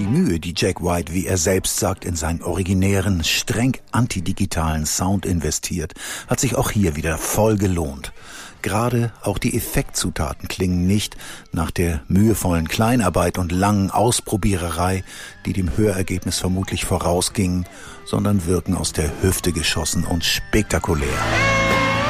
Die Mühe, die Jack White, wie er selbst sagt, in seinen originären, streng antidigitalen Sound investiert, hat sich auch hier wieder voll gelohnt. Gerade auch die Effektzutaten klingen nicht nach der mühevollen Kleinarbeit und langen Ausprobiererei, die dem Hörergebnis vermutlich vorausgingen, sondern wirken aus der Hüfte geschossen und spektakulär.